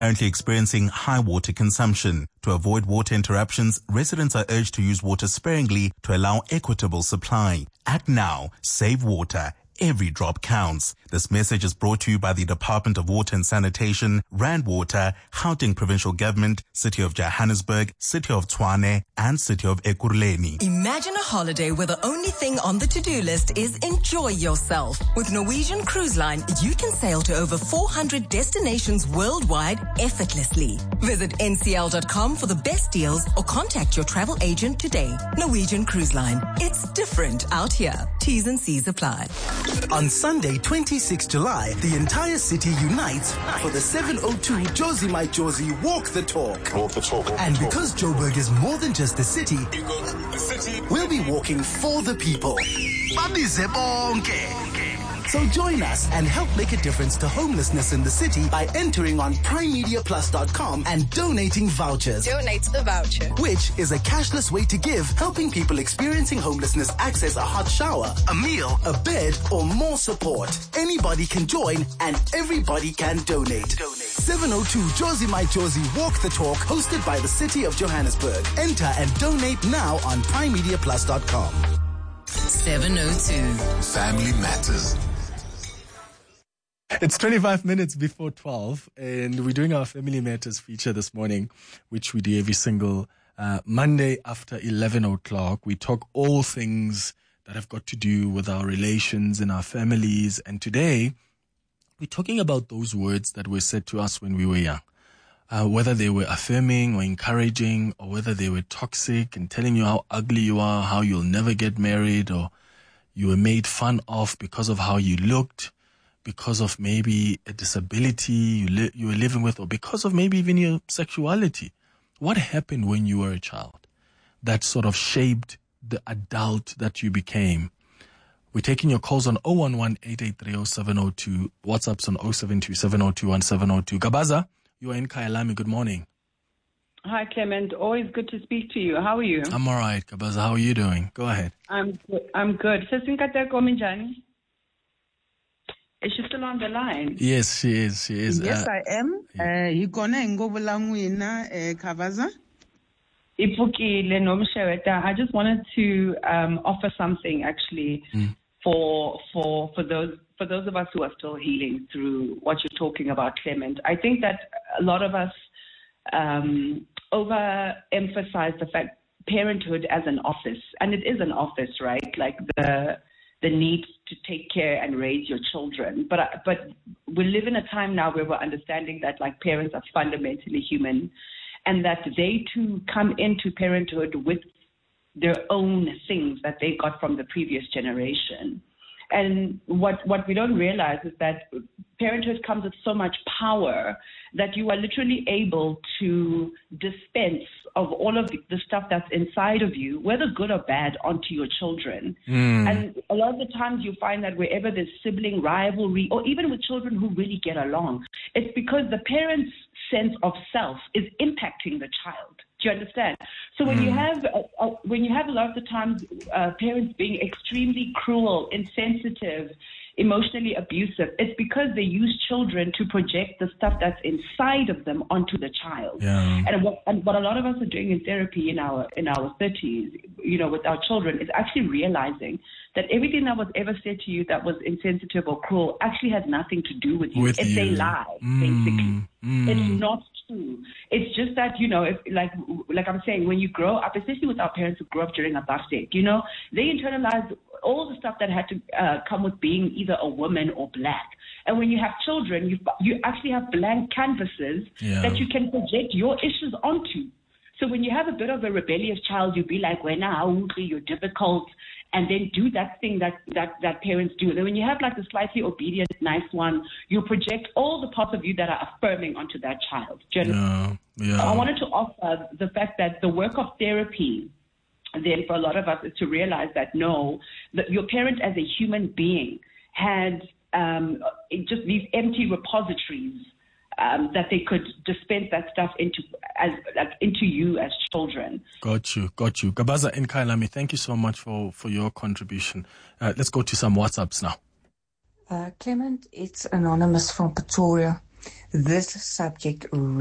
Currently experiencing high water consumption. To avoid water interruptions, residents are urged to use water sparingly to allow equitable supply. Act now. Save water. Every drop counts. This message is brought to you by the Department of Water and Sanitation, Rand Water, Gauteng Provincial Government, City of Johannesburg, City of Tshwane, and City of Ekurhuleni. Imagine a holiday where the only thing on the to-do list is enjoy yourself. With Norwegian Cruise Line, you can sail to over 400 destinations worldwide effortlessly. Visit ncl.com for the best deals or contact your travel agent today. Norwegian Cruise Line. It's different out here. T's and C's apply. On Sunday, 26 July, the entire city unites for the 702 Jozi My Jozi Walk the Talk. And because Joburg is more than just the city, we'll be walking for the people. So join us and help make a difference to homelessness in the city by entering on primemediaplus.com and donating vouchers. Donate the voucher. Which is a cashless way to give, helping people experiencing homelessness access a hot shower, a meal, a bed, or more support. Anybody can join and everybody can donate. 702 Jozi My Jozi Walk the Talk, hosted by the City of Johannesburg. Enter and donate now on primemediaplus.com. 702. Family Matters. It's 25 minutes before 12, and we're doing our Family Matters feature this morning, which we do every single Monday after 11 o'clock. We talk all things that have got to do with our relations and our families. And today, we're talking about those words that were said to us when we were young. Whether they were affirming or encouraging, or whether they were toxic and telling you how ugly you are, how you'll never get married, or you were made fun of because of how you looked, because of maybe a disability you were living with, or because of maybe even your sexuality. What happened when you were a child that sort of shaped the adult that you became? We're taking your calls on 011-883-0702, WhatsApps on 072-702-1702. Gabaza, you are in Kyalami. Good morning. Hi, Clement. Always good to speak to you. How are you? I'm all right, Gabaza. How are you doing? Go ahead. I'm good. Is she still on the line? Yes, she is. Yes, I am. I just wanted to offer something actually for those of us who are still healing through what you're talking about, Clement. I think that a lot of us overemphasize the fact parenthood as an office, and it is an office, right? Like the need to take care and raise your children. But we live in a time now where we're understanding that like parents are fundamentally human, and that they too come into parenthood with their own things that they got from the previous generation. And what we don't realize is that parenthood comes with so much power that you are literally able to dispense of all of the stuff that's inside of you, whether good or bad, onto your children. And a lot of the times you find that wherever there's sibling rivalry, or even with children who really get along, it's because the parent's sense of self is impacting the child. Do you understand? So when you have a lot of the times parents being extremely cruel, insensitive, emotionally abusive, it's because they use children to project the stuff that's inside of them onto the child. Yeah. And what a lot of us are doing in therapy in our 30s, with our children, is actually realizing that everything that was ever said to you that was insensitive or cruel actually has nothing to do with you. It's a lie, basically. It's not true. It's just that, if, like I'm saying, when you grow up, especially with our parents who grew up during apartheid, they internalized all the stuff that had to come with being either a woman or black. And when you have children, you actually have blank canvases that you can project your issues onto. So when you have a bit of a rebellious child, you'll be like, well, now you're difficult, and then do that thing that parents do. And then when you have like the slightly obedient, nice one, you project all the parts of you that are affirming onto that child. So I wanted to offer the fact that the work of therapy, then for a lot of us, is to realize that that your parent as a human being had just these empty repositories that they could dispense that stuff into you as children. Got you. Gabaza and Kailami, thank you so much for your contribution. Let's go to some WhatsApps now. Clement, it's Anonymous from Pretoria. This subject